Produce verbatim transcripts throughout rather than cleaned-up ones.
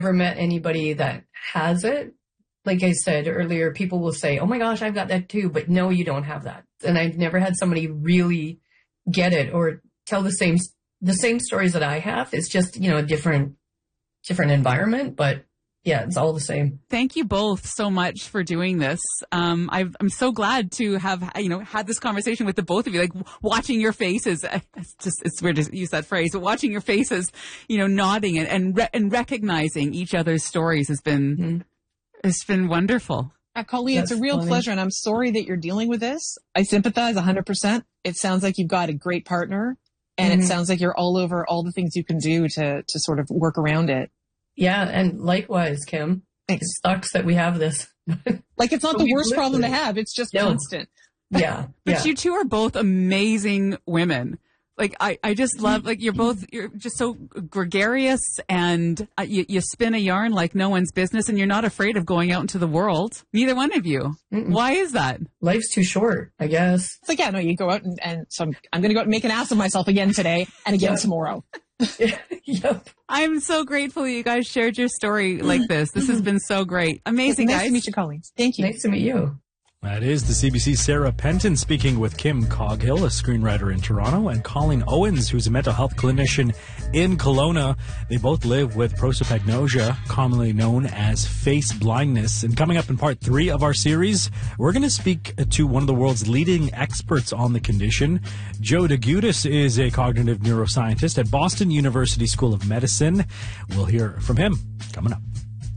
never met anybody that has it. Like I said earlier, people will say, oh my gosh, I've got that too. But no, you don't have that. And I've never had somebody really get it or tell the same the same stories that I have. It's just, you know, a different different environment. But yeah, it's all the same. Thank you both so much for doing this. Um, I've, I'm so glad to have, you know, had this conversation with the both of you, like watching your faces. It's just, it's weird to use that phrase, but watching your faces, you know, nodding and, and, re- and recognizing each other's stories has been, mm-hmm. it's been wonderful. Uh, Colleen, That's it's a real funny. pleasure. And I'm sorry that you're dealing with this. I sympathize one hundred percent. It sounds like you've got a great partner and mm-hmm. it sounds like you're all over all the things you can do to, to sort of work around it. Yeah, and likewise, Kim. Thanks. It sucks that we have this. Like, it's not the worst problem to have. It's just no. constant. Yeah. But yeah. you two are both amazing women. Like, I, I just love, like, you're both, you're just so gregarious and uh, you, you spin a yarn like no one's business and you're not afraid of going out into the world. Neither one of you. Mm-mm. Why is that? Life's too short, I guess. It's like, yeah, no, you go out and, and so I'm, I'm going to go out and make an ass of myself again today and again yeah. tomorrow. Yep. I'm so grateful you guys shared your story like this. This has been so great. Amazing, nice guys. to meet you, Colleen. Thank you. Nice to meet you. That is the C B C's Sarah Penton speaking with Kim Coghill, a screenwriter in Toronto, and Colleen Owens, who's a mental health clinician in Kelowna. They both live with prosopagnosia, commonly known as face blindness. And coming up in part three of our series, we're going to speak to one of the world's leading experts on the condition. Joe DeGutis is a cognitive neuroscientist at Boston University School of Medicine. We'll hear from him coming up.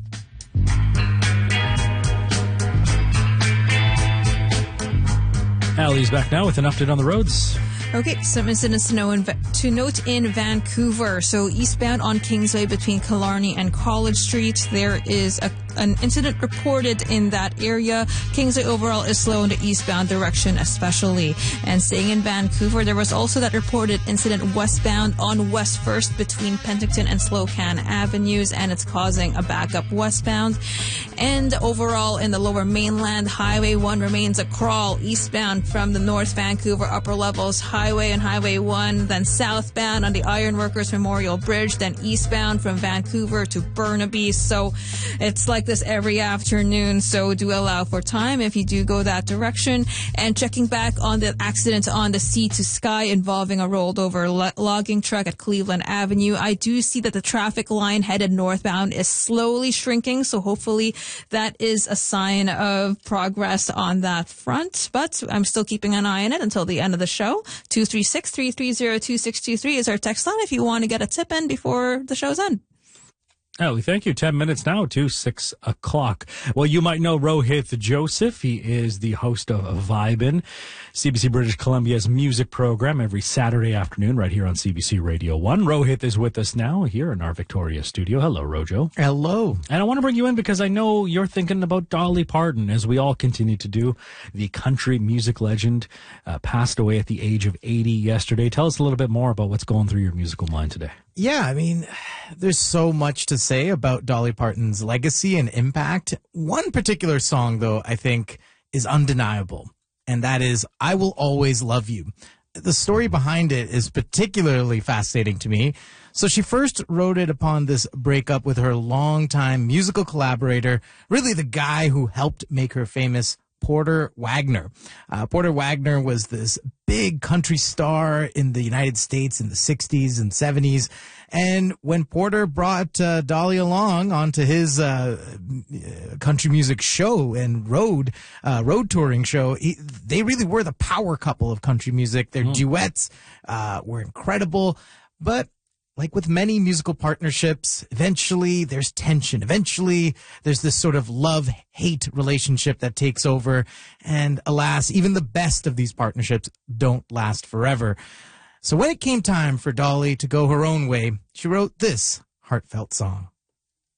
Allie's back now with an update on the roads. Okay, some incidents to, know in, to note in Vancouver. So eastbound on Kingsway between Killarney and College Street, there is a, an incident reported in that area. Kingsway overall is slow in the eastbound direction especially. And staying in Vancouver, there was also that reported incident westbound on West First between Penticton and Slocan Avenues, and it's causing a backup westbound. And overall in the lower mainland, Highway one remains a crawl eastbound from the North Vancouver upper levels Highway and Highway one, then southbound on the Ironworkers Memorial Bridge, then eastbound from Vancouver to Burnaby. So it's like this every afternoon, so do allow for time if you do go that direction. And checking back on the accident on the Sea to Sky involving a rolled over lo- logging truck at Cleveland Avenue, I do see that the traffic line headed northbound is slowly shrinking, so hopefully that is a sign of progress on that front. But I'm still keeping an eye on it until the end of the show. two three six, three three zero, two six two three is our text line if you want to get a tip in before the show's end. Ellie, thank you. Ten minutes now to six o'clock. Well, you might know Rohit Joseph. He is the host of Vibin, C B C British Columbia's music program every Saturday afternoon right here on C B C Radio one. Rohit is with us now here in our Victoria studio. Hello, Rojo. Hello. And I want to bring you in because I know you're thinking about Dolly Parton, as we all continue to do. The country music legend uh, passed away at the age of eighty yesterday. Tell us a little bit more about what's going through your musical mind today. Yeah, I mean, there's so much to say about Dolly Parton's legacy and impact. One particular song, though, I think is undeniable, and that is I Will Always Love You. The story behind it is particularly fascinating to me. So she first wrote it upon this breakup with her longtime musical collaborator, really the guy who helped make her famous, Porter Wagoner. Uh, Porter Wagoner was this big country star in the United States in the sixties and seventies. And when Porter brought uh, Dolly along onto his uh, country music show and road uh, road touring show, he, they really were the power couple of country music. Their mm. duets uh, were incredible. But like with many musical partnerships, eventually there's tension. Eventually there's this sort of love-hate relationship that takes over. And alas, even the best of these partnerships don't last forever. So when it came time for Dolly to go her own way, she wrote this heartfelt song.